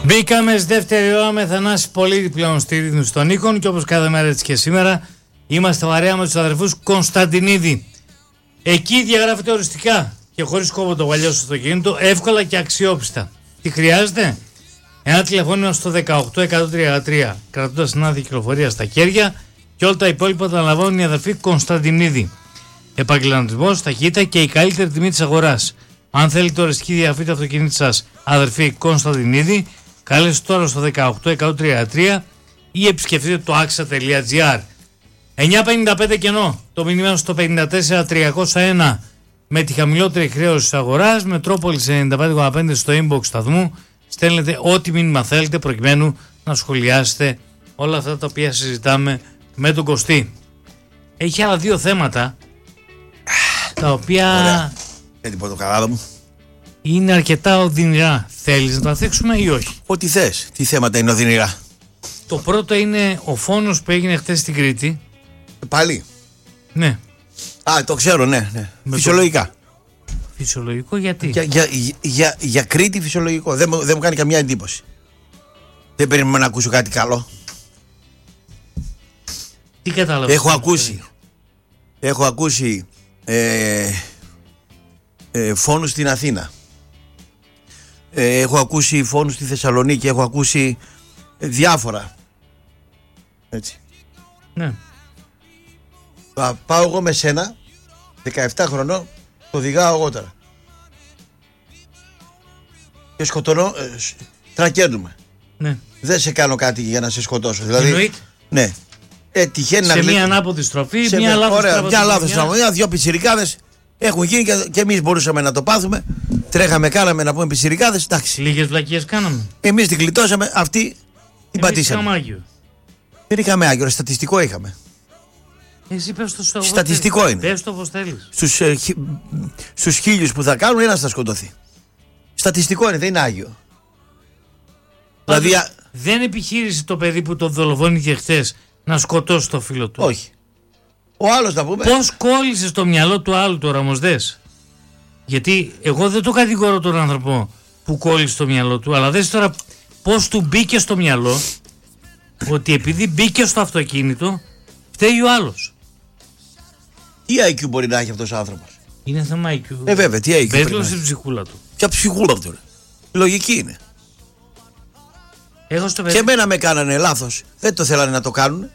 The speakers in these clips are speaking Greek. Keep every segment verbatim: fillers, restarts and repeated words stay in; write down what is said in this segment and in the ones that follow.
Μπήκαμε στη δεύτερη ώρα με Θανάση Πολίτη πλέον στη ρύθμιση των οίκων και όπως κάθε μέρα έτσι και σήμερα είμαστε βαρέα με τους αδερφούς Κωνσταντινίδη. Εκεί διαγράφεται οριστικά και χωρίς κόβο το γουαλιό στο αυτοκίνητο, εύκολα και αξιόπιστα. Τι χρειάζεται? Ένα τηλεφώνημα στο δεκαοκτώ εκατόν τριάντα τρία, κρατώντας την άδεια κυκλοφορία στα χέρια, και όλα τα υπόλοιπα τα λαμβάνουν οι αδερφοί Κωνσταντινίδη. Επαγγελματισμός, ταχύτητα και η καλύτερη τιμή της αγοράς. Αν θέλετε οριστική διαγραφή του αυτοκινήτου σας, αδερφοί Κωνσταντινίδη, καλέστε τώρα στο δεκαοκτώ εκατόν τριάντα τρία ή επισκεφτείτε το άξα τελεία τζι άρ. εννιακόσια πενήντα πέντε κενό, το μήνυμα στο πενήντα τέσσερα τριακόσια ένα με τη χαμηλότερη χρέωση της αγοράς, Μετρόπολης ενενήντα πέντε κόμμα πέντε στο inbox σταθμού. Στέλνετε ό,τι μήνυμα θέλετε προκειμένου να σχολιάσετε όλα αυτά τα οποία συζητάμε με τον Κωστή. Έχει άλλα δύο θέματα τα οποία Ωραία. Για την πορτοκαλάδα μου. Είναι αρκετά οδυνηρά. Θέλεις να τα θίξουμε ή όχι? Ό,τι θες. Τι θέματα είναι οδυνηρά? Το πρώτο είναι ο φόνος που έγινε χθες στην Κρήτη. Πάλι. Ναι. Α, το ξέρω, ναι. ναι. Με Φυσιολογικά. Το... Φυσιολογικό γιατί? Για, για, για, για Κρήτη φυσιολογικό. Δεν, μου- δεν μου κάνει καμιά εντύπωση. Δεν περίμενα να ακούσω κάτι καλό. Τι κατάλαβες? Έχω ακούσει. Έχω ακούσει ε, ε, φόνους στην Αθήνα. Ε, έχω ακούσει φόνους στη Θεσσαλονίκη. Έχω ακούσει ε, διάφορα. Έτσι. Ναι. Θα πάω εγώ με σένα, δεκαεπτά χρονών, το οδηγάω εγώ τώρα. Και σκοτώνω, ε, σ- τρακαίνουμε. Ναι. Δεν σε κάνω κάτι για να σε σκοτώσω. Δηλαδή, Εννοείται. ναι. Ε, τυχαίνει Σε να μια γλυ- ανάποδη στροφή, σε μια λάθος ωραία, τράβα μια στην λάθος γωνιά. τραγωδία, δύο πιτσιρικάδες έχουν γίνει και, και εμείς μπορούσαμε να το πάθουμε. Τρέχαμε, κάναμε να πούμε πιτσιρικάδες. Εντάξει. Λίγες βλακίες κάναμε. Εμείς την γλιτώσαμε, αυτοί την Εμείς πατήσαμε. είχαμε Άγιο. Δεν είχαμε άγιο, στατιστικό είχαμε. Εσύ πες το στο Στατιστικό όπως είναι. θέλεις. Πες το όπως θέλεις. Στους, ε, χι- στους χίλιους που θα κάνουν, ένας θα σκοτωθεί. Στατιστικό είναι, δεν είναι άγιο. Δηλαδή, Πάντως, α- δεν επιχείρησε το παιδί που το δολοφόνηκε χθες να σκοτώσει το φίλο του. όχι. Ο άλλος να πούμε. Πώς κόλλησε στο μυαλό του άλλου τώρα όμως δες? Γιατί εγώ δεν το κατηγορώ τον άνθρωπο που κόλλησε στο μυαλό του, αλλά δες τώρα πώς του μπήκε στο μυαλό ότι επειδή μπήκε στο αυτοκίνητο φταίει ο άλλος. Τι άι κιου μπορεί να έχει αυτός ο άνθρωπος? Είναι θέμα άι κιου. Ε, βέβαια, τι άι κιου. πρέπει να Πέτλωσε έχει. την ψυχούλα του. Ποια ψυχούλα αυτό είναι? Λογική είναι. Έχω στο Και παιδί. εμένα με κάνανε λάθος. Δεν το θέλανε να το κάνουν.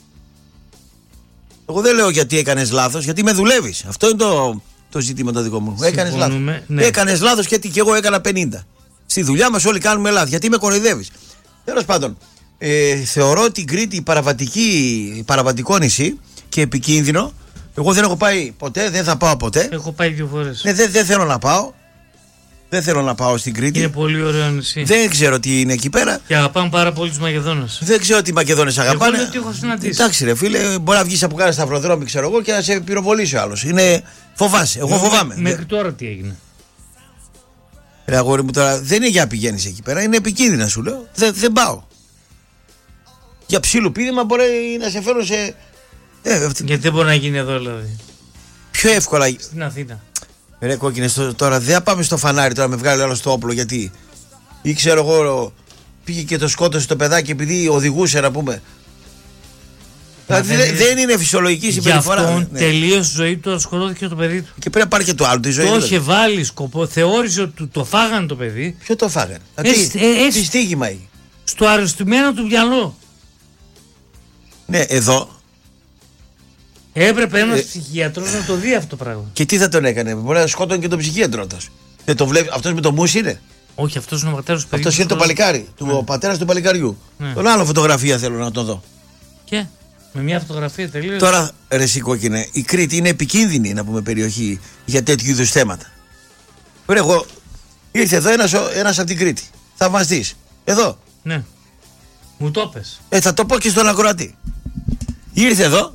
Εγώ δεν λέω γιατί έκανες λάθος, γιατί με δουλεύεις. Αυτό είναι το, το ζήτημα το δικό μου. Έκανες λάθος. Συμφωνούμε, ναι. Έκανες λάθος γιατί και εγώ έκανα πενήντα. Στη δουλειά μας όλοι κάνουμε λάθη. Γιατί με κοροϊδεύεις? Τέλος πάντων, ε, θεωρώ την Κρήτη παραβατική, παραβατικό νησί και επικίνδυνο. Εγώ δεν έχω πάει ποτέ, δεν θα πάω ποτέ. Έχω πάει δύο φορές. Ναι, δεν, δεν θέλω να πάω. Δεν θέλω να πάω στην Κρήτη. Είναι πολύ ωραίο νησί. Δεν ξέρω τι είναι εκεί πέρα. Και αγαπάμε πάρα πολύ τους Μακεδόνες. Δεν ξέρω τι Μακεδόνες αγαπάνε. Εγώ λέω ότι έχω συναντήσει. Εντάξει, ρε φίλε, μπορεί να βγει από κάνα σταυροδρόμι, ξέρω εγώ, και να σε πυροβολήσει ο άλλο. Είναι. Φοβάσαι. Εγώ φοβάμαι. Μέχρι τώρα τι έγινε? Ρε αγόρι μου, τώρα δεν είναι για να πηγαίνει εκεί πέρα. Είναι επικίνδυνα, σου λέω. Δεν, δεν πάω. Για ψήλου πίδημα μπορεί να σε φέρω σε. Ε, αυτή- Γιατί δεν μπορεί να γίνει εδώ δηλαδή? πιο εύκολα. Στην Αθήνα. Ρε κόκκινες, το- τώρα δεν θα πάμε στο φανάρι τώρα με βγάλει άλλο το όπλο γιατί. Ή ξέρω εγώ, πήγε και το σκότωσε το παιδάκι επειδή οδηγούσε, να πούμε. Δηλαδή δεν δεν, είναι- δεν είναι φυσιολογική Γι' συμπεριφορά. αυτόν Ναι. τελείωσε τη ζωή του, σκοτώθηκε το παιδί του. Και πρέπει να πάρει και το άλλο τη ζωή. Το δηλαδή. είχε βάλει σκοπό, θεώρησε ότι του το φάγανε το παιδί Ποιο το φάγανε? Έτσι, τι, ε, έτσι. τι στίγημα έχει? στο αρρωστημένο του μυαλό. Ναι, εδώ. Έπρεπε ένας Ε, ψυχιατρός να το δει αυτό το πράγμα. Και τι θα τον έκανε? Μπορεί να σκότωνε και τον ψυχίατρο αυτός. Δεν το βλέπει. Αυτός με το μουσι είναι. Όχι, αυτός είναι ο πατέρας του παιδιού. Αυτός είναι το παλικάρι. Του, ο πατέρας του παλικαριού. Ναι. Τον άλλο φωτογραφία θέλω να τον δω. Και με μια φωτογραφία τελείως. Τώρα, ρε εσύ κόκκινε, η Κρήτη είναι επικίνδυνη, να πούμε, περιοχή για τέτοιου είδους θέματα. Ωραία, εγώ ήρθε εδώ ένας, ο- ένας από την Κρήτη. Θαυμαστής. Εδώ. Ναι. Μου το πες. Ε, θα το πω και στον ακροατή. Ήρθε εδώ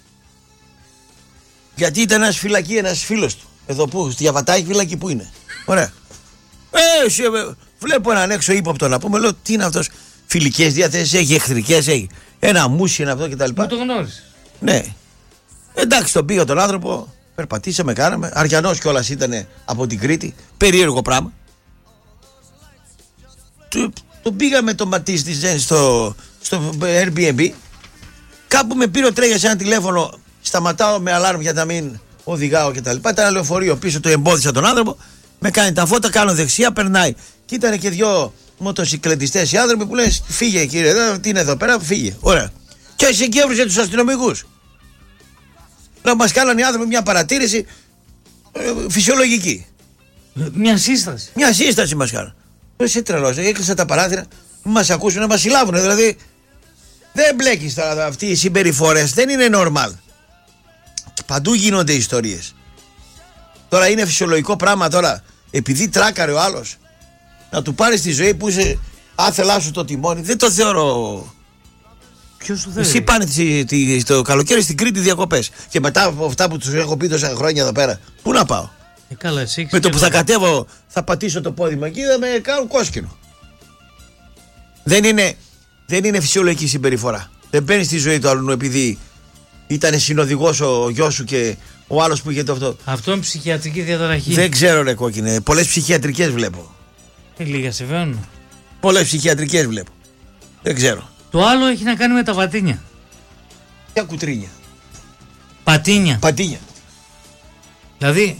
γιατί ήταν ένας φυλακή, ένας φίλος του. Εδώ που, στη Διαβατάκη φυλακή που είναι. Ωραία. Ε, εσύ, ε, βλέπω έναν έξω ύποπτο να πούμε, λέω τι είναι αυτός. Φιλικές διαθέσεις έχει, εχθρικές έχει. Ένα μουσι είναι αυτό κτλ. Μου το γνώρισες. Ναι. Εντάξει, τον πήγα τον άνθρωπο, περπατήσαμε, κάναμε. Αριανός κιόλας ήταν από την Κρήτη. Περίεργο πράγμα. Του, τον πήγαμε το Ματής της Ζεν στο, στο Airbnb. Κάπου με πήρε ο Τρέγιας ένα τηλέφωνο. Σταματάω με αλάρμ για να μην οδηγάω κτλ. Ήταν ένα λεωφορείο πίσω, το εμπόδισα τον άνθρωπο. Με κάνει τα φώτα, κάνω δεξιά, περνάει. Και ήταν και δυο μοτοσυκλετιστές οι άνθρωποι που λένε φύγε κύριε, εδώ, τι είναι εδώ πέρα, φύγε. Ωραία. Και εσύ εκεί έβριζε τους αστυνομικούς. Να μας κάνανε οι άνθρωποι μια παρατήρηση ε, φυσιολογική. Μια σύσταση. Μια σύσταση μας κάνανε. Εσύ τρελός, έκλεισα τα παράθυρα, μας ακούσουν να μας συλλάβουν. Δηλαδή δεν μπλέκεις τώρα αυτοί οι συμπεριφορές, δεν είναι normal. Και παντού γίνονται ιστορίες. Τώρα είναι φυσιολογικό πράγμα τώρα, επειδή τράκαρε ο άλλος, να του πάρεις τη ζωή που είσαι άθελά σου το τιμόνι. Δεν το θεωρώ. Ποιος σου θέλει. Εσύ πάνε τη, τη, το καλοκαίρι στην Κρήτη διακοπές. Και μετά από αυτά που τους έχω πει τόσα χρόνια εδώ πέρα, πού να πάω. Ε, καλά, εσύ με το που θα κατέβω, θα πατήσω το πόδι μου εκεί, θα με κάνω κόσκινο. Δεν είναι, δεν είναι φυσιολογική συμπεριφορά. Δεν μπαίνει στη ζωή του άλλου επειδή ήταν συνοδηγός ο γιος σου και ο άλλος που είχε το αυτό. Αυτό είναι ψυχιατρική διαταραχή. Δεν ξέρω, ρε κόκκινε. Πολλές ψυχιατρικές βλέπω. Ε, λίγα σε βαίνουν. Πολλές ψυχιατρικές βλέπω. Δεν ξέρω. Το άλλο έχει να κάνει με τα πατίνια. Ποια κουτρίνια. Πατίνια. Πατίνια. Δηλαδή,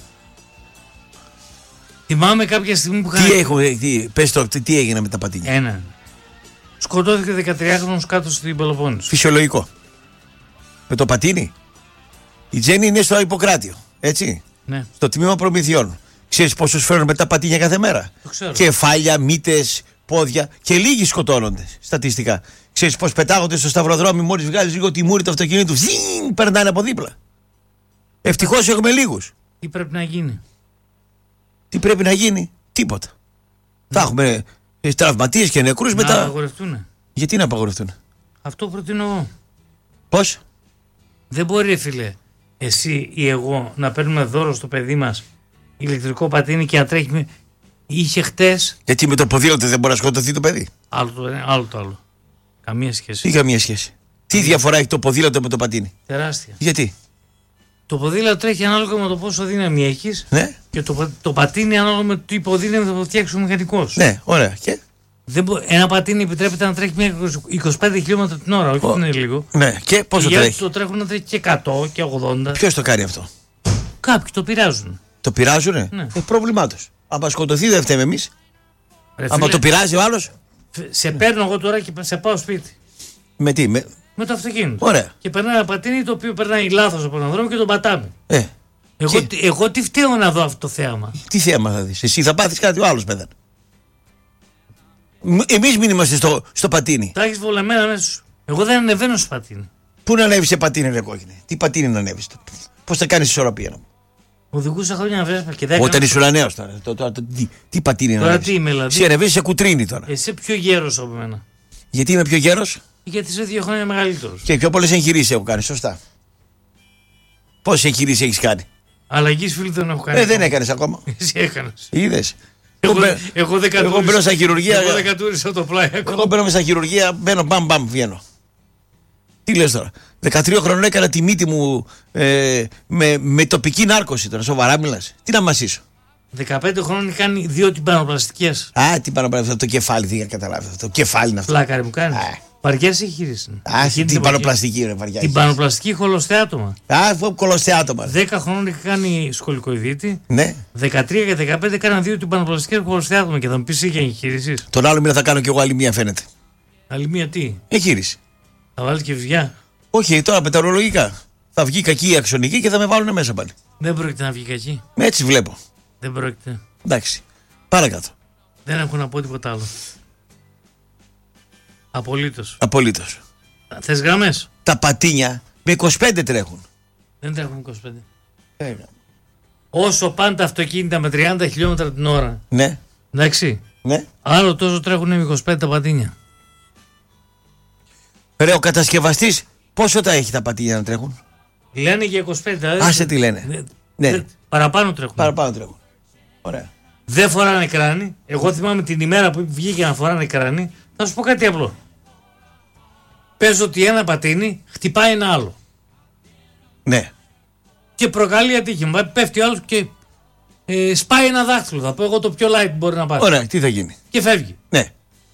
θυμάμαι κάποια στιγμή που είχα. Τι, έχω, τι, πες το, τι, τι έγινε με τα πατίνια. Ένα. Σκοτώθηκε δεκατριάχρονος κάτω στην Πελοπόννησο. Φυσιολογικό. Με το πατίνι. Η Τζέννη είναι στο Ιπποκράτιο. Έτσι. Ναι. Στο τμήμα προμηθειών. Ξέρεις πόσους φέρνουν με τα πατίνια κάθε μέρα. Το ξέρω. Κεφάλια, μύτες, πόδια και λίγοι σκοτώνονται στατιστικά. Ξέρεις πώς πετάγονται στο σταυροδρόμι, μόλις βγάλεις λίγο τη μούρη του αυτοκινήτου, ζιν, περνάνε από δίπλα. Ευτυχώς έχουμε λίγους. Τι πρέπει να γίνει. Τι πρέπει να γίνει, τίποτα. Ναι. Θα έχουμε τραυματίες και νεκρούς να μετά. Να απαγορευτούν. Γιατί να απαγορευτούν. Αυτό προτείνω εγώ. Πώς. Δεν μπορεί, φίλε, εσύ ή εγώ να παίρνουμε δώρο στο παιδί μας ηλεκτρικό πατίνι και να τρέχει με. Είχε χτες. Γιατί με το ποδήλατο δεν μπορεί να σκοτωθεί το παιδί. Άλλο το ένα, άλλο το άλλο. Καμία σχέση. Τι καμία σχέση. Τι διαφορά έχει το ποδήλατο με το πατίνι. Τεράστια. Γιατί. Το ποδήλατο τρέχει ανάλογα με το πόσο δύναμη έχεις. Ναι. Και το, το πατίνι ανάλογα με το τι υποδύναμη θα το φτιάξει ο μηχανικός. Ναι, ωραία. Και. Δεν μπο... Ένα πατίνι επιτρέπεται να τρέχει είκοσι πέντε χιλιόμετρα την ώρα, όχι ότι είναι λίγο. Ναι, και πόσο και τρέχει. Το τρέχουν να τρέχει και εκατό και ογδόντα. Ποιος το κάνει αυτό. Κάποιοι το πειράζουν. Το πειράζουνε. Ναι. Ε, πρόβλημά τους. Αν σκοτωθεί δεν φταίμε εμείς. Αν το πειράζει ο άλλος. Σε παίρνω εγώ τώρα και σε πάω σπίτι. Με τι, με, με το αυτοκίνητο. Ωραία. Και περνάει ένα πατίνι το οποίο περνάει λάθος από έναν δρόμο και τον πατάμε. Ε. Εγώ, τι... εγώ τι φταίω να δω αυτό το θέαμα. Τι θέαμα θα δεις. Εσύ θα πάθεις κάτι, ο άλλος πέθανε. Εμείς μην είμαστε στο, στο πατίνι. Τα έχεις βολεμένα μέσα σου. Εγώ δεν ανεβαίνω στο πατίνι. Πού να ανέβεις σε πατίνι, ρε κόκκινε. Τι πατίνι να ανέβεις. Πώς θα κάνεις ισορροπία να μου. Οδηγούσα χρόνια βέσπα και δέκα. Όταν ήσουν νέος τώρα. Το, το, το, τι, τι πατίνι να ανέβεις. Τι είμαι, δηλαδή. Σε ανεβείς σε κουτρίνι τώρα. Εσύ πιο γέρος από μένα. Γιατί είμαι πιο γέρος. Γιατί είσαι δύο χρόνια μεγαλύτερος. Και πιο πολλές εγχειρήσεις έχω κάνει, σωστά. Πόσες εγχειρήσεις έχεις κάνει. Αλλαγής φίλου δεν έχω κάνει. Ε, δεν έκανες ακόμα. Εσύ έκανες. Είδες. Εγώ, εγώ δεν εγώ μπαίνω στα χειρουργία. Εγώ δεν κατούρισα το πλάι. Εγώ μπαίνω στα χειρουργία, μπαίνω μπαμ μπαμ, βγαίνω. Τι λες τώρα. δεκατρία χρονών έκανα τη μύτη μου ε, με, με τοπική νάρκωση τώρα. Σοβαρά μιλάς. Τι να μασίσω. δεκαπέντε χρόνων είχε κάνει δύο τυμπανοπλαστικές. Α, τι παραπλαστικές. Το κεφάλι, δεν καταλάβει αυτό. Το κεφάλι είναι αυτό. Πλάκαρη μου κάνει. Βαριές εγχειρήσεις. Α, την πανοπλαστική ρε βαριά. Την πανοπλαστική χολοστέ άτομα. Α, κολοστέ άτομα. δέκα χρόνων είχε κάνει σχολικό ειδίτη. Ναι. δεκατρία και δεκαπέντε έκαναν δύο την πανοπλαστική χολοστέ άτομα και θα μου πει είχε εγχειρήσεις. Τον άλλο μήνα θα κάνω κι εγώ άλλη μία φαίνεται. Άλλη μία τι. Εγχείρηση. Θα βάλει και βυζιά. Όχι, τώρα μετεωρολογικά. Θα βγει κακή η αξονική και θα με βάλουν μέσα πάλι. Δεν πρόκειται να βγει κακή. Έτσι βλέπω. Δεν πρόκειται. Εντάξει. Παρακάτω. Δεν έχω να πω τίποτα άλλο. Απολύτως. Απολύτως. Θες γραμμές. Τα πατίνια με είκοσι πέντε τρέχουν. Δεν τρέχουν είκοσι πέντε. Ε, Όσο πάνε τα αυτοκίνητα με τριάντα χιλιόμετρα την ώρα. Ναι. Εντάξει. Ναι. Άλλο τόσο τρέχουν με είκοσι πέντε τα πατίνια. Ρε, ο κατασκευαστής πόσο τα έχει τα πατίνια να τρέχουν. Λένε για είκοσι πέντε. Δηλαδή, Άσε τι λένε. Δε, Ναι. δε, παραπάνω τρέχουν. Παραπάνω τρέχουν. Ωραία. Δεν φοράνε κράνη. Εγώ θυμάμαι την ημέρα που βγήκε να φοράνε κράνη. Θα σου πω κάτι απλό. Πες ότι ένα πατίνι χτυπάει ένα άλλο. Ναι. Και προκαλεί ατύχημα. Πέφτει ο άλλος και ε, σπάει ένα δάχτυλο. Θα πω εγώ το πιο light που μπορεί να πάρει. Ωραία, τι θα γίνει. Και φεύγει. Ναι.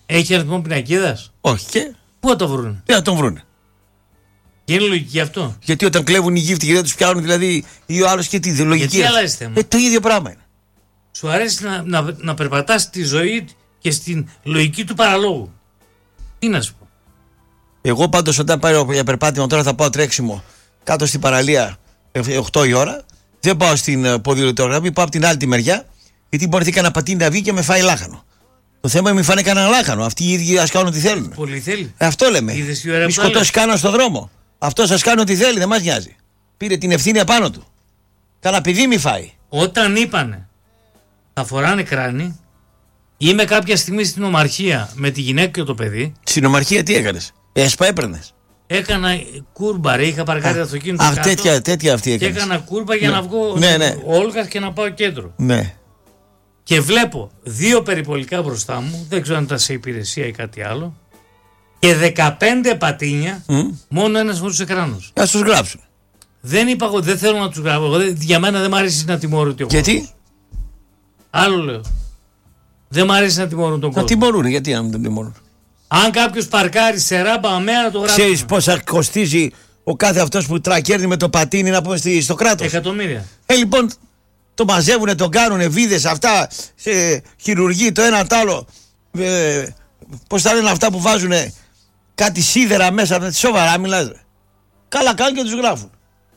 Έχει αριθμό πινακίδας. Όχι και. Πού θα το βρούνε. Δεν θα τον βρούνε. Και είναι λογική αυτό. Γιατί όταν κλέβουν οι γύφτοι και δεν τους πιάνουν δηλαδή ή ο άλλος και τι λογική. Γιατί αλλάζει θέμα. Ε, το ίδιο πράγμα είναι. Σου αρέσει να, να, να περπατάς τη ζωή και στην λογική του παραλόγου. Τι να σου πω. Εγώ πάντως όταν πάω για περπάτημα, τώρα θα πάω τρέξιμο κάτω στην παραλία οκτώ η ώρα. Δεν πάω στην ποδηλατογραφή, πάω από την άλλη τη μεριά. Γιατί μπορεί να κανένα πατίνι να βγει και με φάει λάχανο. Το θέμα είναι μην φάνε κανένα λάχανο. Αυτοί οι ίδιοι ας κάνουν ό,τι θέλουν. Πολύ θέλει. Ε, αυτό λέμε. Μη σκοτώσει κανένα στον δρόμο. Αυτό σας κάνει ό,τι θέλει, δεν μας νοιάζει. Πήρε την ευθύνη απάνω του. Κανένα παιδί μη φάει. Όταν είπανε θα φοράνε κράνη, είμαι κάποια στιγμή στην ομαρχία με τη γυναίκα και το παιδί. Στην ομαρχία τι έκανες? Έσπα έπαιρνες? Έκανα κούρμπα, ρε, είχα παρκάρει το αυτοκίνητο. Αχ, τέτοια, τέτοια αυτή έκανες. Και έκανα κούρμπα για ναι. να βγω ναι, ναι. Όλγας και να πάω κέντρο. Ναι. Και βλέπω δύο περιπολικά μπροστά μου, δεν ξέρω αν ήταν σε υπηρεσία ή κάτι άλλο, και δεκαπέντε πατίνια, mm. μόνο ένας φορούσε κράνος. Ας τους γράψουν. Δεν είπα εγώ, δεν θέλω να τους γράψω. Εγώ, για μένα δεν μ' αρέσει να τιμωρώ τον κόσμο. Γιατί? Άλλο λέω. Δεν μ' αρέσει να τιμωρούν τον κόσμο. Να τιμωρούν, γιατί να μην τον τιμωρούν? Αν κάποιος παρκάρει σε ράμπα, αμένα να το γράψουν. Ξέρεις πόσα κοστίζει ο κάθε αυτός που τρακέρνει με το πατίνι να πούμε στο κράτος? Εκατομμύρια. Ε, λοιπόν, το μαζεύουνε, το κάνουνε βίδες αυτά, σε χειρουργοί, το ένα το άλλο. Ε, πώς θα λένε αυτά που βάζουνε κάτι σίδερα μέσα, σοβαρά μιλάς? Καλά κάνουν και τους γράφουν.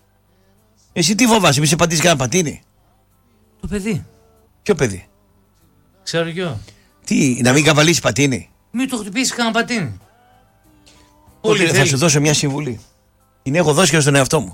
Εσύ τι φοβάσαι, μη σε πατήσει κανένα πατίνι? Το παιδί. Ποιο παιδί? Ξέρω κι εγώ. Τι, να μην καβαλήσει πατίνι? Μην το χτυπήσει κανένα πατίνι. Πολύ θα σου δώσω μια συμβουλή. Την έχω δώσει και στον εαυτό μου.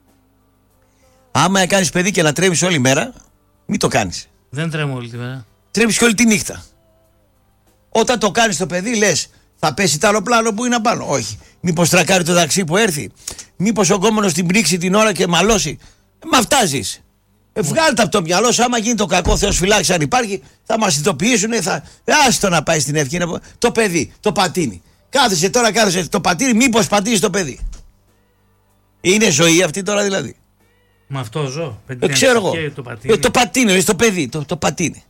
Άμα να κάνεις παιδί και να τρέμεις όλη μέρα, μην το κάνεις. Δεν τρέμω όλη τη μέρα. Τρέμεις και όλη τη νύχτα. Όταν το κάνεις το παιδί, λες, θα πέσει τ' άλλο πλάνο που είναι απάνω. Όχι. Μήπως τρακάρει το ταξί που έρθει. Μήπως ο γκόμενος την πρίξει την ώρα και μαλώσει. Μα αυτά ζεις. Ε, βγάλτε τα από το μυαλό σου. Άμα γίνει το κακό, Θεός φυλάξει, αν υπάρχει, θα μας ειδοποιήσουν. Θα... Άστο να πάει στην ευχή. Το παιδί, το πατίνι. Κάθεσαι τώρα, κάθεσαι το πατίνι, μήπως πατήσει το παιδί. Είναι ζωή αυτή τώρα δηλαδή? Με αυτό ζω. Ε, ξέρω εγώ. Το πατίνι. Ε, το πατίνι, λες, το παιδί, το, το πατίνι.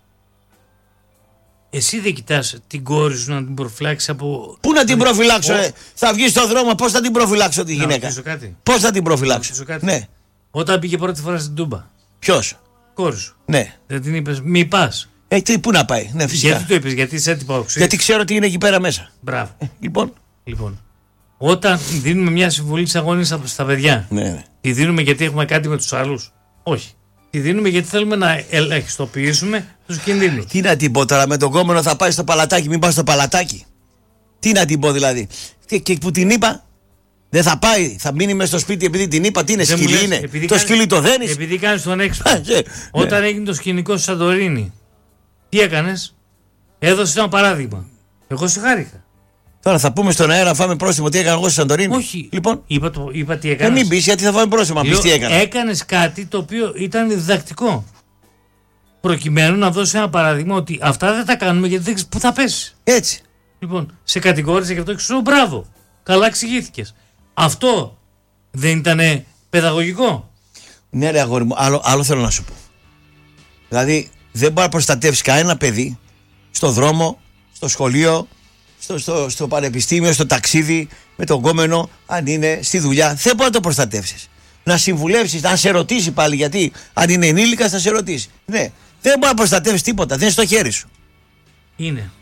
Εσύ δεν κοιτάς την κόρη σου να την προφυλάξεις από... Πού να την προφυλάξω, ε? Θα βγει στον δρόμο, πώς θα την προφυλάξω τη γυναίκα? Πώς θα την προφυλάξω? Ναι. Όταν πήγε πρώτη φορά στην Τούμπα. Ποιος? Κόρη σου. Ναι. Δεν την είπες μη πας? Ε, τι, πού να πάει? Ναι, φυσικά. Γιατί το είπες, γιατί είσαι έτυπο οξύ? Γιατί ξέρω τι είναι εκεί πέρα μέσα. Μπράβο. Ε, λοιπόν. Λοιπόν. Όταν δίνουμε μια συμβουλή της αγώνης στα παιδιά, ναι, ναι. τη δίνουμε γιατί έχουμε κάτι με τους άλλους? Όχι. Τη δίνουμε γιατί θέλουμε να ελαχιστοποιήσουμε τους κινδύνους. Τι να την πω τώρα, με τον κόμενο θα πάει στο παλατάκι, μην πάει στο παλατάκι. Τι να την πω δηλαδή? Και, και που την είπα, δεν θα πάει, θα μείνει μέσα στο σπίτι επειδή την είπα, τι είναι, δεν σκυλί λες, είναι. Το κάνεις, σκυλί το δένεις. Επειδή κάνεις τον έξυπνο. Όταν ναι. έγινε το σκηνικό στη Σαντορίνη, τι έκανες? Έδωσες ένα παράδειγμα. Εγώ σε χάρηκα. Τώρα θα πούμε στον αέρα, φάμε πρόστιμο τι έκανα εγώ στη Σαντορίνη. Όχι. Λοιπόν, είπα, το, είπα τι έκανες. Ε, μην πεις, γιατί θα φάμε πρόστιμο, αν πεις τι έκανα. Έκανες κάτι το οποίο ήταν διδακτικό. Προκειμένου να δώσει ένα παράδειγμα ότι αυτά δεν τα κάνουμε γιατί δεν ξέρεις πού θα πέσει. Έτσι. Λοιπόν, σε κατηγόρησε και αυτό και σου λέω μπράβο. Καλά εξηγήθηκες. Αυτό δεν ήταν παιδαγωγικό? Ναι, ρε αγόρι μου, άλλο, άλλο θέλω να σου πω. Δηλαδή, δεν μπορεί να προστατεύσει κανένα παιδί στο δρόμο, στο σχολείο, στο, στο, στο πανεπιστήμιο, στο ταξίδι, με τον κόμενο, αν είναι στη δουλειά. Δεν μπορεί να το προστατεύσεις. Να συμβουλεύσεις, να σε ρωτήσει πάλι, γιατί αν είναι ενήλικας θα σε ρωτήσει. Ναι, δεν μπορεί να προστατεύσεις τίποτα, δεν είναι στο χέρι σου. Είναι.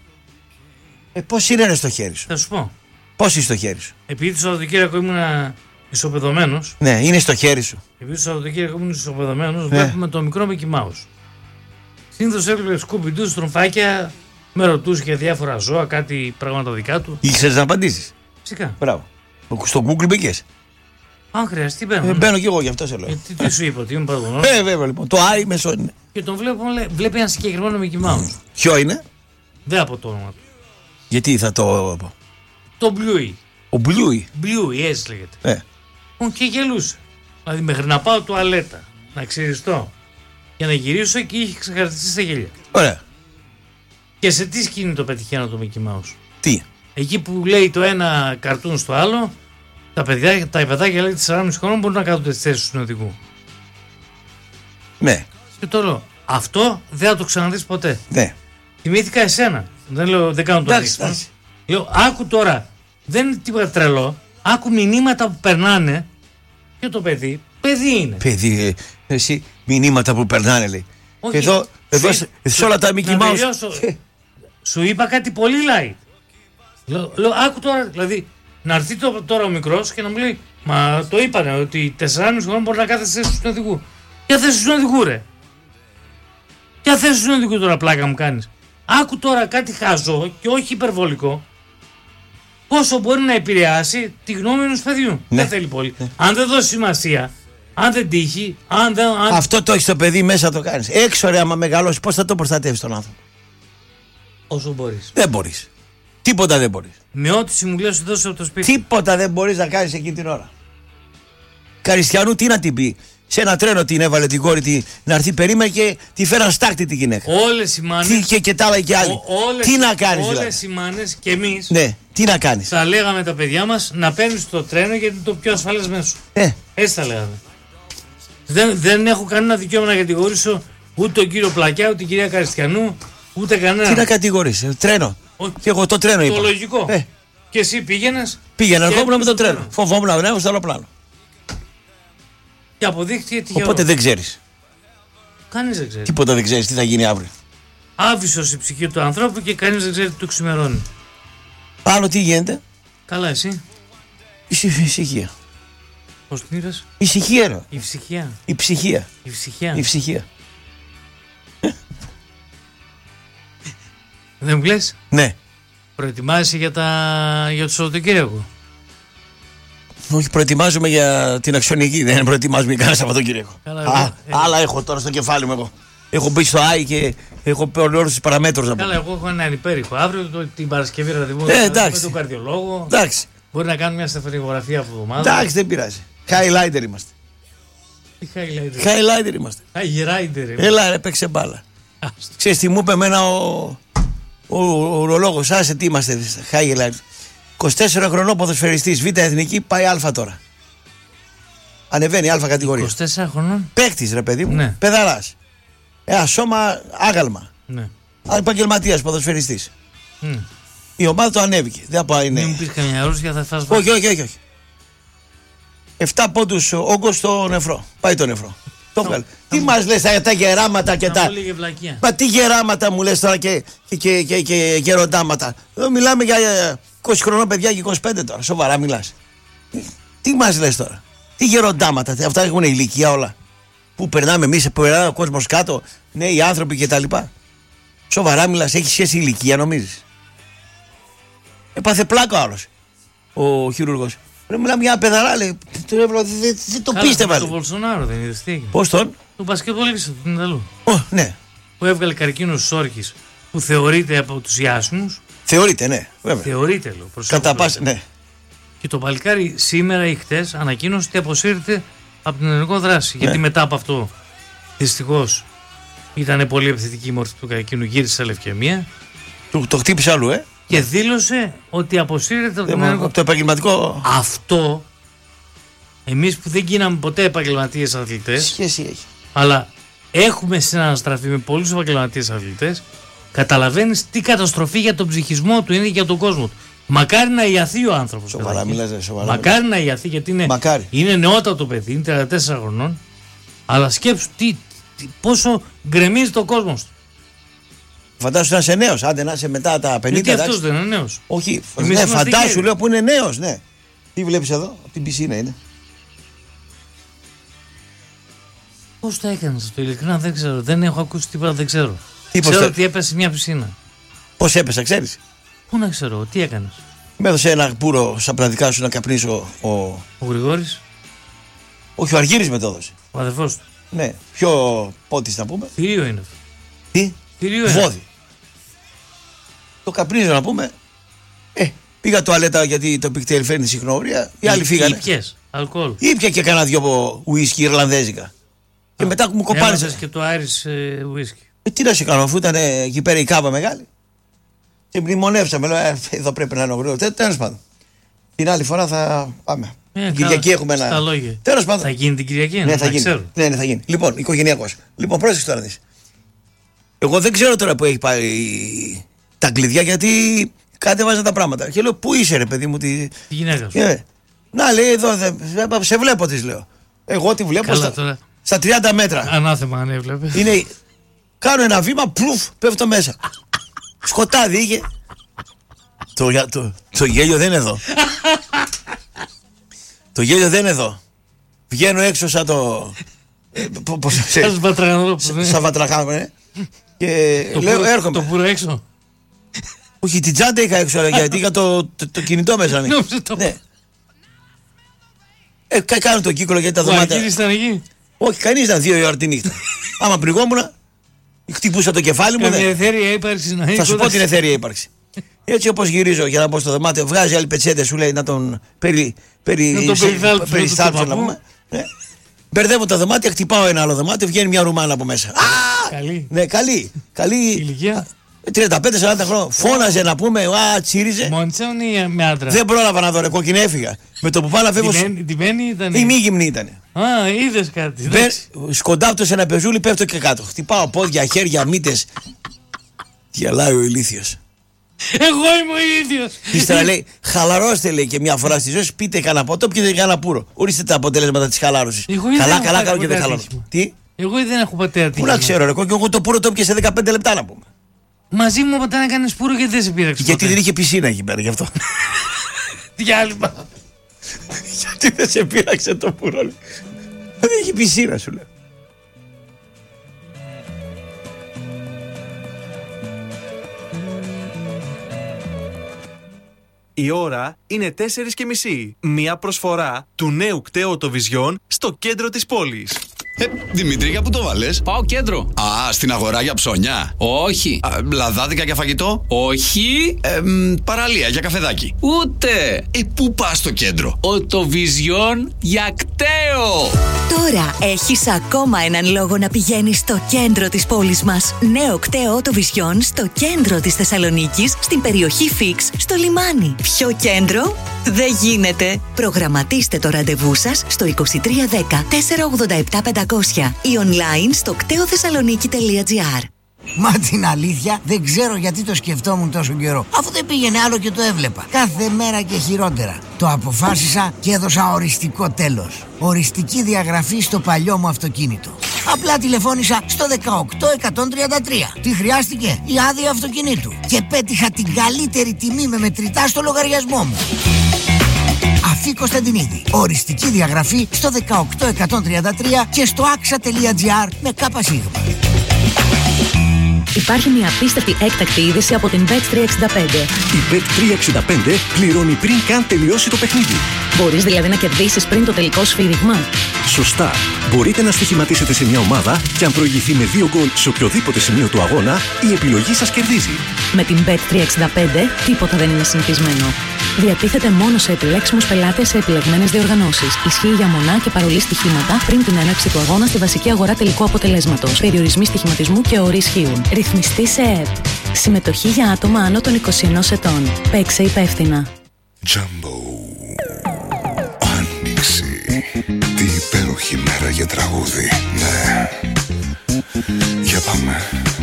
Ε, πώς είναι στο χέρι σου? Θα σου πω. Πώς είναι στο χέρι σου? Επειδή το Σαββατοκύριακο ήμουν ισοπεδωμένος. Ναι, είναι στο χέρι σου. Επειδή το Σαββατοκύριακο ήμουν ισοπεδωμένος, ναι. Βλέπουμε το μικρό Mickey Mouse. Συνήθως έβλεπε σκουπιντού, στρομφάκια, με ρωτούσε για διάφορα ζώα, κάτι πράγματα δικά του. Ήξερες να απαντήσεις? Φυσικά. Μπράβο. Στο Google μπήκες? Αν χρειαστεί, μπαίνω. Ε, μπαίνω κι εγώ, γι' αυτό σε λέω. Ε, τι, τι σου είπα, ότι είμαι παντονός. Ε, βέβαια λοιπόν. Το I μέσω είναι. Και τον βλέπω, βλέπει ένα συγκεκριμένο Mickey Mouse. Ποιο είναι? Δεν από το όνομα του. Γιατί θα το. Το Bluey. Ο Bluey. Bluey, έτσι λέγεται. Ε. Και γελούσε. Δηλαδή μέχρι να πάω τουαλέτα, να ξυριστώ, για να γυρίσω και είχε ξεχαριστεί στα γέλια. Ωραία. Και σε τι σκηνή το πετυχαίνω το Mickey Mouse? Τι? Εκεί που λέει το ένα καρτούν στο άλλο, τα παιδιά, τα παιδάκια λέει τεσσεράμισι χρόνων μπορούν να κάνουν τις θέσεις του συνοδικού. Ναι. Και το λέω, αυτό δεν θα το ξαναδείς ποτέ. Ναι. Θυμήθηκα εσένα. Δεν, λέω, δεν κάνω το αντίστοιχο. Λέω, άκου τώρα. Δεν είναι τίποτα τρελό. Άκου μηνύματα που περνάνε. Και το παιδί. Παιδί είναι. Παιδί, ε, εσύ μηνύματα που περνάνε λέει. Όχι, εδώ, εδώ σε, σε όλα τα Mickey Mouse. Σου είπα κάτι πολύ light. Λέω, λέω, άκου τώρα, δηλαδή, να έρθει το, τώρα ο μικρός και να μου λέει, μα το είπανε ότι τεσσεράμισι χρονών μπορεί να κάθεσαι στη θέση του οδηγού. Ποια θέση του οδηγού, ρε. Ποια θέση του οδηγού τώρα, πλάκα μου κάνεις. Άκου τώρα κάτι χαζό και όχι υπερβολικό. Πόσο μπορεί να επηρεάσει τη γνώμη ενός παιδιού. Ναι. Δεν θέλει πολύ. Ναι. Αν δεν δώσει σημασία, αν δεν τύχει, αν δεν. Αν... Αυτό το έχει το παιδί μέσα το κάνεις. Έξω ρε, άμα μεγαλώσει, πώς θα το προστατεύεις τον άνθρωπο. Όσο μπορείς. Δεν μπορείς. Τίποτα δεν μπορείς. Με ό,τι συμβουλές σου δώσει από το σπίτι. Τίποτα δεν μπορείς να κάνεις εκείνη την ώρα. Καριστιανού τι να την πει. Σε ένα τρένο την έβαλε την κόρη τη να έρθει, περίμενε και τη φέραν στάκτη τη γυναίκα. Όλες οι μάνες. Τι, και, και τα άλλα και άλλοι. Ο, όλες, τι να κάνεις όλες δηλαδή. οι μάνες και εμείς. Ναι, τι να κάνεις. Θα λέγαμε τα παιδιά μας να παίρνεις το τρένο γιατί είναι το πιο ασφαλές μέσο. Ε. Έτσι θα λέγαμε. Δεν, δεν έχω κανένα δικαίωμα να κατηγορήσω ούτε τον κύριο Πλακιά, ούτε την κυρία Καριστιανού, ούτε κανένα. Τι να κατηγορείς, τρένο. Ο, και εγώ το τρένο είπα. Το λογικό. Ε. Και εσύ πήγαινες. Πήγαινα, ερχόμουν με το τρένο. τρένο. Φοβόμουν να βρέω στο άλλο πλάνο. Και αποδείχθηκε τυχερό. Οπότε δεν ξέρεις. Κανείς δεν ξέρει. Τίποτα δεν ξέρεις τι θα γίνει αύριο. Άβυσσος η ψυχή του ανθρώπου και κανείς δεν ξέρει τι του ξημερώνει. Άλλο τι γίνεται. Καλά, εσύ. Ησυχία. Πώς την είδες? Ησυχία, ρε. Η ψυχία. Η ψυχία. Η ψυχία. Η ψυχία. Δεν μου λες? Ναι. Προετοιμάζεσαι για, τα... για το Σαββατοκύριακο? Όχι, προετοιμάζομαι για την Αξιονική. Δεν προετοιμάζομαι για κανένα Σαββατοκύριακο. Άλλα έχω τώρα στο κεφάλι μου εγώ. Έχω μπει στο Άι και έχω όλους τους παραμέτρους να πω. Καλά, εγώ έχω έναν υπέρηχο. Αύριο το, την Παρασκευή ραντεβού ε, με τον καρδιολόγο. Εντάξει. Μπορεί να κάνουμε μια στεφανιγραφία από εβδομάδα. Εντάξει, δεν πειράζει. Highlighter είμαστε. Τι highlighter? Highlighter είμαστε. Highlighter. Έλα ρε, παίξε μπάλα. Ξέρεις τι μου είπε εμένα ο ουρολόγος. Άσε τι είμαστε. Highlighter. είκοσι τέσσερα χρονών ποδοσφαιριστής, Β' Εθνική, πάει Α τώρα. Ανεβαίνει Α κατηγορία. είκοσι τέσσερα χρονών. Παίκτης ρε παιδί μου. Ναι. Παιδαράς. Ένα σώμα άγαλμα. Ναι. Επαγγελματίας ποδοσφαιριστής. Mm. Η ομάδα το ανέβηκε. Δεν από είναι. Μην πεις καμιά ρούσια, θα φας. Όχι, όχι, όχι, όχι. Εφτά πόντους όγκος στο νεφρό. Πάει το νεφρό. Το βγάλε. Τι μας λες τα, τα γεράματα και τα. Μα τι γεράματα μου λες τώρα και, και, και, και, και γεροντάματα. Εδώ μιλάμε για είκοσι χρονών παιδιά και είκοσι πέντε τώρα. Σοβαρά μιλάς. Τι μας λες τώρα. Τι γεροντάματα. Αυτά έχουν ηλικία όλα. Πού περνάμε εμείς, που περνάμε ο κόσμος κάτω, νέοι άνθρωποι κτλ. Σοβαρά μιλάς, έχει σχέση ηλικία νομίζεις? Έπαθε πλάκα ο άλλος, ο χειρούργος. Πρέπει μιλάμε για ένα παιδαρά, λέει. Δεν το πίστευα. Το Βολσονάρο δεν είδες τι έγινε? Πώς τον? Τον μπασκετμπολίστα του Ιταλού. Ω, ναι. Που έβγαλε καρκίνο στους όρκες, που θεωρείται από τους Ιάσμους. Θεωρείται, ναι, βέβαια. Θεωρείται, λέω. Κατά πάσα, ναι. Και το παλικάρι σήμερα ή χτες ανακοίνωσε ότι αποσύρεται από την ενεργό δράση. Ναι. Γιατί μετά από αυτό, δυστυχώς, ήταν πολύ επιθετική η μορφή του καρκίνου, γύρισε σε λευκαιμία. Το, το χτύπησε αλλού, ε. Και δήλωσε ότι αποσύρεται από, ε, ενεργό... από το επαγγελματικό. Αυτό, εμείς που δεν γίναμε ποτέ επαγγελματίες αθλητές. Σχέση έχει. Αλλά έχουμε συναναστραφεί με πολλούς επαγγελματίες αθλητές. Καταλαβαίνεις τι καταστροφή για τον ψυχισμό του είναι και για τον κόσμο του. Μακάρι να ιαθεί ο άνθρωπος. Σοβαρά μιλάς, σοβαρά. Μακάρι να ιαθεί, γιατί είναι, είναι νεότατο παιδί, είναι τριάντα τέσσερα χρονών. Αλλά σκέψου τι, τι, πόσο γκρεμίζει το κόσμο του. Φαντάσου να είσαι νέος, άντε να είσαι μετά τα πενήντα. Γιατί αυτός δεν είναι νέος? Όχι, ναι, φαντάσου λέω που είναι νέος, ναι. Τι βλέπεις εδώ, από την πισίνα είναι. Πώς το έκανες αυτό, ειλικρινά δεν ξέρω. Δεν έχω ακούσει τίποτα, δεν ξέρω. Τι ξέρω το... ότι έπεσε μια πισίνα. Πώς έπεσα, ξέρεις? Πού να ξέρω, τι έκανες? Με έδωσε ένα πουρο στα πλατικά σου να καπνίσω ο. Ο Γρηγόρης. Όχι, ο Αργύρης με το έδωσε. Ο αδερφός του. Ναι, πιο πότης να πούμε. Θηρίο είναι αυτό. Τι? Θηρίο είναι. Βόδι. Το καπνίζω να πούμε. Ε, πήγα τουαλέτα γιατί το πικτέλ φέρνει συχνόρια. Οι άλλοι φύγανε. Ήπιες αλκοόλ? Ήπια και κάνα δυο ουίσκι ιρλανδέζικα. Και μετά μου κοπάρισε. Έμαθες και το Irish ε, whisky. Ε, τι να σε κάνω, αφού ήταν ε, εκεί πέρα η κάβα μεγάλη. Και μνημονεύσαμε, λέω, ε, εδώ πρέπει να είναι ο Γρηγόρης. Τέλος πάντων. Την άλλη φορά θα πάμε. Ε, την Κυριακή έχουμε ένα. Στα λόγια. Τέλος πάντων. Θα γίνει την Κυριακή, ναι, θα γίνει. Ναι, ναι, θα γίνει. Λοιπόν, οικογενειακός. Λοιπόν, πρόσεξε τώρα δεις. Εγώ δεν ξέρω τώρα που έχει πάει τα κλειδιά, γιατί κατέβαζα τα πράγματα. Και λέω, πού είσαι ρε παιδί μου, τη, τη γυναίκα σου. Yeah. Να, λέει, εδώ σε βλέπω, της λέω. Εγώ τη βλέπω στα, στα τριάντα μέτρα. Ανάθεμα αν έβλεπε. Είναι, κάνω ένα βήμα, πλουφ, πέφτω μέσα. Σκοτάδι είχε. Το, το, το γέλιο δεν είναι εδώ. Το γέλιο δεν είναι εδώ. Βγαίνω έξω σαν το... Σαν βατραγανό. Σαν βατραγανό, ναι. Και λέω, έρχομαι. Το πουρ έξω. Όχι, την τσάντα είχα έξω, γιατί είχα το κινητό μέσα. Ναι. Ε, κάνω τον κύκλο γιατί τα δωμάτια. Ο ήταν εκεί. Όχι, κανείς ήταν δύο η ώρα τη νύχτα. Άμα πληγόμουν, χτυπούσα το κεφάλι μου. Καμία εθέρεια ύπαρξη να έχει. Θα σου πω την εθέρεια ύπαρξη. Έτσι όπως γυρίζω για να μπω στο δωμάτιο, βγάζει άλλη πετσέτε, σου λέει να τον περι, περι, περιστάλψω να πούμε. Ναι. Μπερδεύω τα δωμάτια, χτυπάω ένα άλλο δωμάτιο, βγαίνει μια ρουμάνα από μέσα. Καλή. Ναι, καλή. Καλή. Ηλικία. τριάντα πέντε σαράντα χρόνια. Φώναζε να πούμε, α, τσίριζε. Μόντσαν ή με άντρα. Δεν πρόλαβα να δω, ρε κόκκινη, έφυγα. Με το που πάω να φεύγω. Ντυμένη ήταν. Η μη γυμνή ήταν. Α, είδες κάτι. Σκοντάφτω σε ένα πεζούλι, πέφτω και κάτω. Χτυπάω πόδια, χέρια, μύτες. Γελάει ο ηλίθιος. Εγώ είμαι ο ίδιος. Ύστερα λέει, χαλαρώστε λέει και μια φορά στη ζωή σου, πείτε κανένα ποτό, πιείτε κανένα πουρο. Ορίστε τα αποτελέσματα της χαλάρωσης. Καλά, καλά, καλά και δεν χαλαρώ. Τι? Εγώ δεν έχω πατέρα τι. Πού να ξέρω, ρε κόκκινο, εγώ το πουρο το πιάσε σε δεκαπέντε λεπτά να πούμε. Μαζί μου όταν έκανες πουρο γιατί δεν σε πείραξε. Γιατί δεν είχε πισίνα εκεί πέρα, γι' αυτό. Διάλειμμα. Γιατί δεν σε πείραξε το πουρο. Δεν είχε πισίνα, σου λέω. Η ώρα είναι τέσσερις και μισή. Μία προσφορά του νέου κταίου Οτοβιζιόν στο κέντρο της πόλης. Ε, Δημήτρη, για πού το βάλες? Πάω κέντρο. Α, στην αγορά για ψώνια. Όχι. Α, λαδάδικα για φαγητό. Όχι. Ε, μ, παραλία για καφεδάκι. Ούτε. Ε, πού πας στο κέντρο? Οτοβιζιόν για κταίο. Τώρα έχεις ακόμα έναν λόγο να πηγαίνεις στο κέντρο της πόλης μας. Νέο κταίο Οτοβιζιόν στο κέντρο της Θεσσαλονίκης, στην περιοχή Φίξ, στο λιμάνι. Ποιο κέντρο? Δεν γίνεται. Προγραμματίστε το ραντεβού σας στο είκοσι τρία δέκα τετρακόσια ογδόντα επτά πεντακόσια ή online στο κτέοθεσσαλονίκη τελεία τζι άρ. Μα την αλήθεια δεν ξέρω γιατί το σκεφτόμουν τόσο καιρό. Αφού δεν πήγαινε άλλο και το έβλεπα. Κάθε μέρα και χειρότερα. Το αποφάσισα και έδωσα οριστικό τέλος. Οριστική διαγραφή στο παλιό μου αυτοκίνητο. Απλά τηλεφώνησα στο δεκαοκτώ εκατόν τριάντα τρία. Τι χρειάστηκε? Η άδεια αυτοκινήτου. Και πέτυχα την καλύτερη τιμή με μετρητά στο λογαριασμό μου. Αφή Κωνσταντινίδη. Οριστική διαγραφή στο δεκαοκτώ εκατόν τριάντα τρία και στο άξα τελεία τζι άρ με ΚΣ. Υπάρχει μια απίστευτη έκτακτη είδηση από την μπετ τριακόσια εξήντα πέντε. Η μπετ τριακόσια εξήντα πέντε πληρώνει πριν καν τελειώσει το παιχνίδι. Μπορείς δηλαδή να κερδίσεις πριν το τελικό σφύριγμα. Σωστά. Μπορείτε να στοιχηματίσετε σε μια ομάδα και αν προηγηθεί με δύο γκολ σε οποιοδήποτε σημείο του αγώνα, η επιλογή σας κερδίζει. Με την μπετ τριακόσια εξήντα πέντε τίποτα δεν είναι συνηθισμένο. Διατίθεται μόνο σε επιλέξιμους πελάτες σε επιλεγμένες διοργανώσεις. Ισχύει για μονά και παρολί στοιχήματα πριν την έναρξη του αγώνα στη βασική αγορά τελικού αποτελέσματος. Περιορισμοί στοιχηματισμού και όροι ισχύουν. Ρυθμιστή σε ΕΕΠ. Συμμετοχή για άτομα άνω των είκοσι ενός ετών. Παίξε υπεύθυνα. Jumbo. Άνοιξη. Τι υπέροχη μέρα για τραγούδι. Ναι. Για πάμε.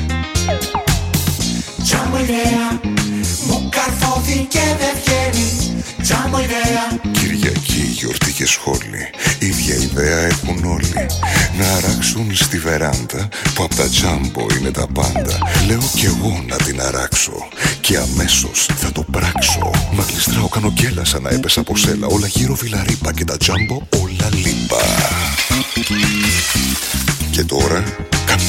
Jumbo ιδέα. Μου καρφώθηκε δεν βγαίνει. Jumbo ιδέα. Κυριακή, γιορτή και σχόλη. Ίδια ιδέα έχουν όλοι. Να αράξουν στη βεράντα που απ' τα Jumbo είναι τα πάντα. Λέω κι εγώ να την αράξω και αμέσως θα το πράξω. Μα γλιστράω, κάνω γκέλα σαν να έπεσα από σέλα. Όλα γύρω βιλαρίπα και τα Jumbo όλα λίπα. Και τώρα